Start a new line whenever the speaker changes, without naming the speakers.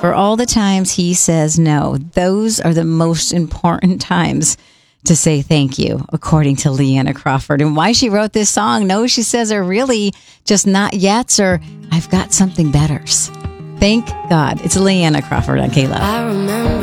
For all the times he says no, those are the most important times to say thank you, according to Leanna Crawford. And why she wrote this song, no, she says, are really just not yets, or I've got something betters. Thank God. It's Leanna Crawford on K-Love.
I remember